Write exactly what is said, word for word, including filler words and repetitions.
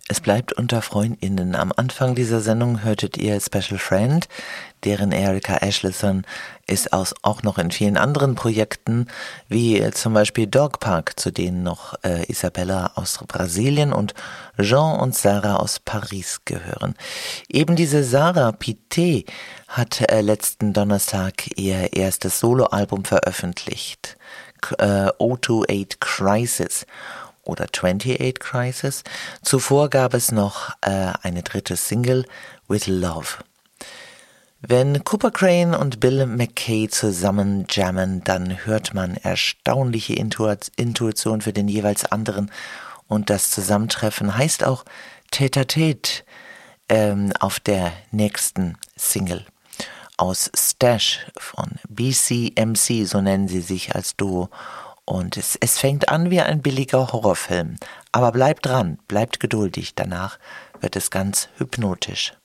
Es bleibt unter FreundInnen. Am Anfang dieser Sendung hörtet ihr Special Friend, deren Erika Ashleson ist aus, auch noch in vielen anderen Projekten, wie zum Beispiel Dog Park, zu denen noch äh, Isabella aus Brasilien und Jean und Sarah aus Paris gehören. Eben diese Sarah Pité hat äh, letzten Donnerstag ihr erstes Soloalbum veröffentlicht, äh, O acht Crisis. Oder acht Crisis. Zuvor gab es noch äh, eine dritte Single, With Love. Wenn Cooper Crane und Bill McKay zusammen jammen, dann hört man erstaunliche Intuition für den jeweils anderen. Und das Zusammentreffen heißt auch Tête-à-Tête ähm, auf der nächsten Single. Aus Stash von B C M C, so nennen sie sich als Duo. Und es, es fängt an wie ein billiger Horrorfilm. Aber bleibt dran, bleibt geduldig, danach wird es ganz hypnotisch.